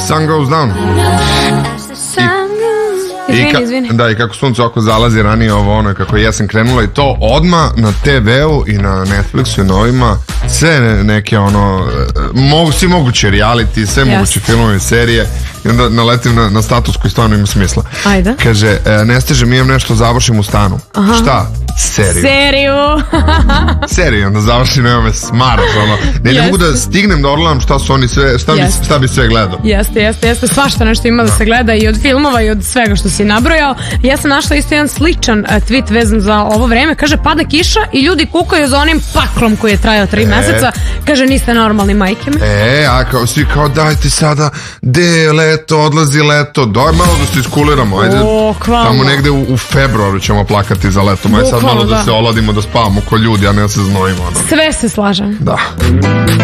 Sun Goes Down. Izvini. Da, i kako sunce oko zalazi ranije kako je jesen krenula i to odmah na TV-u i na Netflixu i na ovima sve neke svi mogući reality, sve moguće filmove i serije i onda naletim na status koji stvarno ima smisla. Ajde. Kaže, ne stižem, imam nešto, završim u stanu. Šta? Seriju, onda završim, nema me smaraš, ne mogu da stignem da orlam šta su oni sve, šta bi sve gledao. Jeste, svašta nešto ima da se gleda i od filmova i od svega što si nabrojao. Ja sam našla isto jedan sličan tweet vezan za ovo vreme, kaže pada kiša i ljudi kukaju za onim paklom koji je trajao 3 meseca, kaže niste normalni, majke me. Svi kao dajte sada, leto, odlazi leto, daj malo da se iskuliramo, ajde, tamo negde u februaru ćemo plakati za leto, aj sad malo da se oladimo, da spavamo ko ljudi, a ne da se znojimo. Sve se slažem. Da.